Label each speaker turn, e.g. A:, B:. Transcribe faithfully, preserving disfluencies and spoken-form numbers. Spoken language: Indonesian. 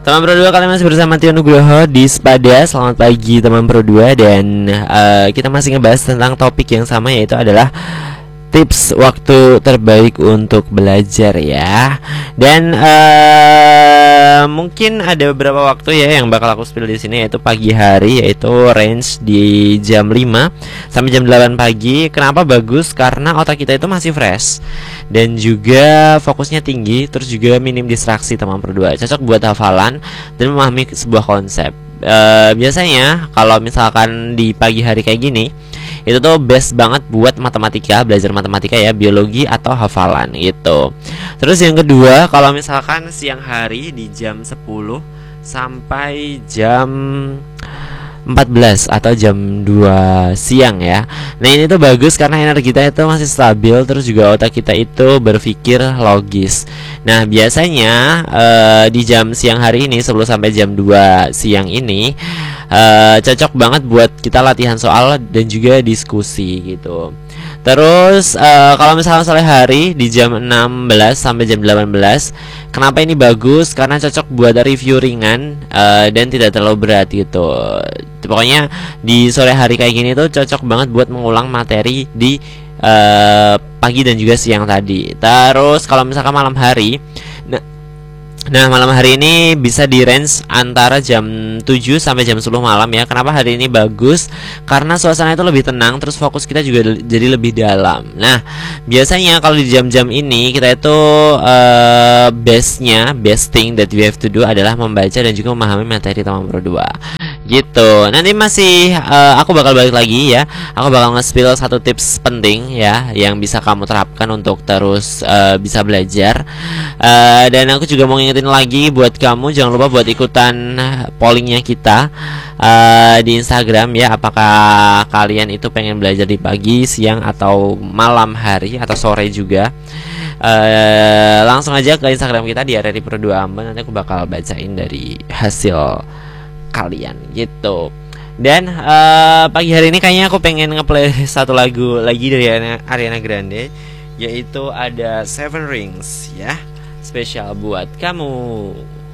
A: Teman Pro dua, kalian masih bersama Tio Nugroho di Spada. Selamat pagi teman Pro dua. Dan uh, kita masih ngebahas tentang topik yang sama, yaitu adalah tips waktu terbaik untuk belajar ya. Dan uh, mungkin ada beberapa waktu ya yang bakal aku spill di sini, yaitu pagi hari, yaitu range di jam lima sampai jam delapan pagi. Kenapa bagus? Karena otak kita itu masih fresh dan juga fokusnya tinggi, terus juga minim distraksi teman Pro dua. Cocok buat hafalan dan memahami sebuah konsep. Uh, biasanya kalau misalkan di pagi hari kayak gini, itu tuh best banget buat matematika, belajar matematika ya, biologi atau hafalan gitu. Terus yang kedua, kalau misalkan siang hari di jam sepuluh sampai jam empat belas atau jam dua siang ya. Nah ini tuh bagus karena energi kita itu masih stabil, terus juga otak kita itu berpikir logis. Nah biasanya uh, di jam siang hari ini sepuluh sampai jam dua siang ini Uh, cocok banget buat kita latihan soal dan juga diskusi gitu. Terus uh, kalau misalnya sore hari di jam enam belas sampai jam delapan belas, kenapa ini bagus? Karena cocok buat review ringan uh, dan tidak terlalu berat gitu. Pokoknya di sore hari kayak gini tuh cocok banget buat mengulang materi di uh, pagi dan juga siang tadi. Terus kalau misalkan malam hari, nah Nah malam hari ini bisa di range antara jam tujuh sampai jam sepuluh malam ya. Kenapa hari ini bagus? Karena suasana itu lebih tenang, terus fokus kita juga jadi lebih dalam. Nah biasanya kalau di jam-jam ini kita itu uh, bestnya, best thing that we have to do adalah membaca dan juga memahami materi teman Pro dua gitu. Nanti masih uh, aku bakal balik lagi ya. Aku bakal nge-spill satu tips penting ya yang bisa kamu terapkan untuk terus uh, bisa belajar. uh, Dan aku juga mau ngingetin lagi buat kamu, jangan lupa buat ikutan pollingnya kita uh, di Instagram ya. Apakah kalian itu pengen belajar di pagi, siang, atau malam hari, atau sore juga? uh, Langsung aja ke Instagram kita di R R I Pro dua Ambon. Nanti aku bakal bacain dari hasil kalian gitu. Dan uh, pagi hari ini kayaknya aku pengen ngeplay satu lagu lagi dari Ariana Grande, yaitu ada Seven Rings ya, spesial buat kamu.